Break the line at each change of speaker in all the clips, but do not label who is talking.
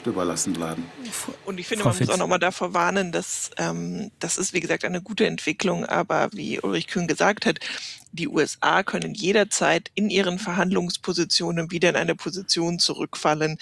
Macht überlassen bleiben.
Und ich finde,
Frau
man muss auch
Fix.
noch mal davor warnen, dass das ist, wie gesagt, eine gute Entwicklung, aber wie Ulrich Kühn gesagt hat, die USA können jederzeit in ihren Verhandlungspositionen wieder in eine Position zurückfallen,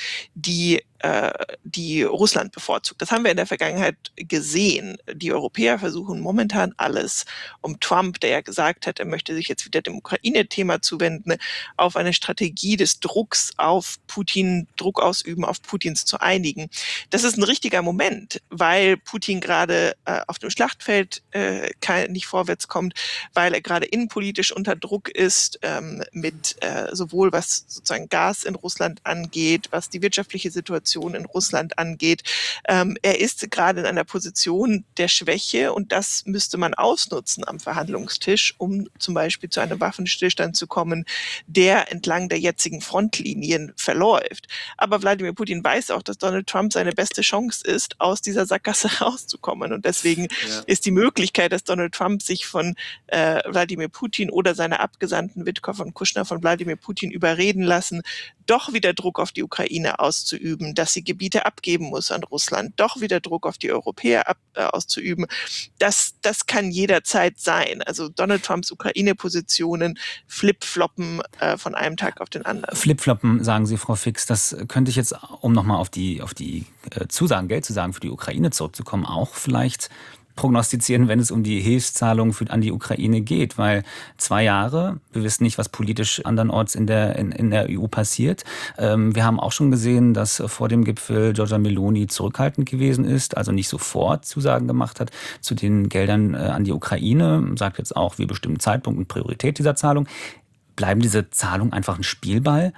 die Russland bevorzugt. Das haben wir in der Vergangenheit gesehen. Die Europäer versuchen momentan alles, um Trump, der ja gesagt hat, er möchte sich jetzt wieder dem Ukraine-Thema zuwenden, auf eine Strategie des Drucks auf Putin, Druck ausüben, auf Putins zu einigen. Das ist ein richtiger Moment, weil Putin gerade auf dem Schlachtfeld nicht vorwärts kommt, weil er gerade innenpolitisch unter Druck ist, mit sowohl was sozusagen Gas in Russland angeht, was die wirtschaftliche Situation in Russland angeht. Er ist gerade in einer Position der Schwäche und das müsste man ausnutzen am Verhandlungstisch, um zum Beispiel zu einem Waffenstillstand zu kommen, der entlang der jetzigen Frontlinien verläuft. Aber Wladimir Putin weiß auch, dass Donald Trump seine beste Chance ist, aus dieser Sackgasse rauszukommen. Und deswegen ist die Möglichkeit, dass Donald Trump sich von Wladimir Putin oder seine Abgesandten Witkow und Kushner von Wladimir Putin überreden lassen, doch wieder Druck auf die Ukraine auszuüben, dass sie Gebiete abgeben muss an Russland, doch wieder Druck auf die Europäer auszuüben. Das kann jederzeit sein. Also Donald Trumps Ukraine-Positionen flip-floppen von einem Tag auf den anderen.
Flip-floppen, sagen Sie, Frau Fix. Das könnte ich jetzt, um nochmal auf die Zusagen, Geldzusagen für die Ukraine zurückzukommen, auch vielleicht prognostizieren, wenn es um die Hilfszahlungen an die Ukraine geht, weil 2 Jahre, wir wissen nicht, was politisch andernorts in der EU passiert. Wir haben auch schon gesehen, dass vor dem Gipfel Giorgia Meloni zurückhaltend gewesen ist, also nicht sofort Zusagen gemacht hat zu den Geldern an die Ukraine, sagt jetzt auch, wir bestimmen Zeitpunkt und Priorität dieser Zahlung. Bleiben diese Zahlungen einfach ein Spielball?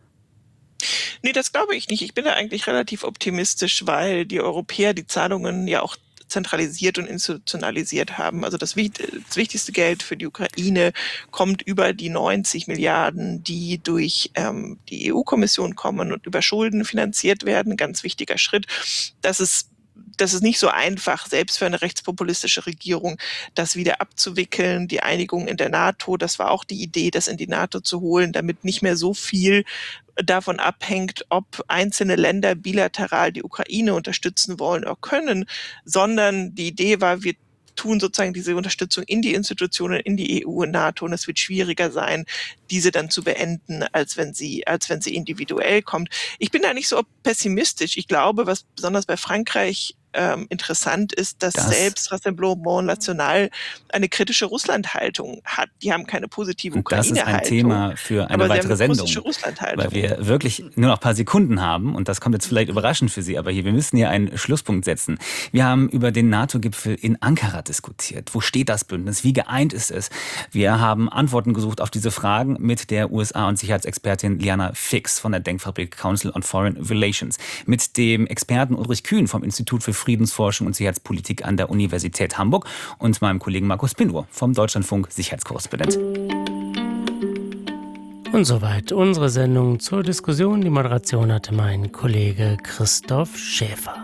Nee, das glaube ich nicht. Ich bin da eigentlich relativ optimistisch, weil die Europäer die Zahlungen ja auch zentralisiert und institutionalisiert haben. Also das wichtigste Geld für die Ukraine kommt über die 90 Milliarden, die durch die EU-Kommission kommen und über Schulden finanziert werden. Ganz wichtiger Schritt. Das ist nicht so einfach, selbst für eine rechtspopulistische Regierung, das wieder abzuwickeln. Die Einigung in der NATO, das war auch die Idee, das in die NATO zu holen, damit nicht mehr so viel davon abhängt, ob einzelne Länder bilateral die Ukraine unterstützen wollen oder können, sondern die Idee war, wir tun sozusagen diese Unterstützung in die Institutionen, in die EU und NATO und es wird schwieriger sein, diese dann zu beenden, als wenn sie individuell kommt. Ich bin da nicht so pessimistisch. Ich glaube, was besonders bei Frankreich interessant ist, dass selbst Rassemblement National eine kritische Russland-Haltung hat. Die haben keine positive Ukraine-Haltung.
Das ist ein Thema für eine weitere Sendung, weil wir wirklich nur noch ein paar Sekunden haben und das kommt jetzt vielleicht überraschend für Sie, aber wir müssen hier einen Schlusspunkt setzen. Wir haben über den NATO-Gipfel in Ankara diskutiert. Wo steht das Bündnis? Wie geeint ist es? Wir haben Antworten gesucht auf diese Fragen mit der USA- und Sicherheitsexpertin Liana Fix von der Denkfabrik Council on Foreign Relations, mit dem Experten Ulrich Kühn vom Institut für Friedensforschung und Sicherheitspolitik an der Universität Hamburg und meinem Kollegen Markus Pindur vom Deutschlandfunk Sicherheitskorrespondent.
Und soweit unsere Sendung zur Diskussion. Die Moderation hatte mein Kollege Christoph Schäfer.